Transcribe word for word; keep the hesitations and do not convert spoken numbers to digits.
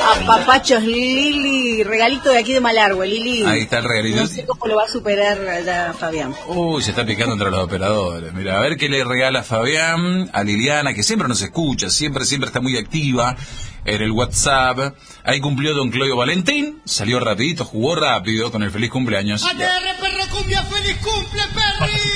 a Papachos Lili, regalito de aquí de Malargüe, Lili. Ahí está el regalito. No sé cómo lo va a superar allá Fabián. Uy, se está picando entre los operadores. Mira, a ver qué le regala Fabián a Liliana, que siempre nos escucha, siempre, siempre está muy activa en el WhatsApp. Ahí cumplió don Claudio Valentín, salió rapidito, jugó rápido con el feliz cumpleaños. ¡A T R, perro cumbia, feliz cumple, perri!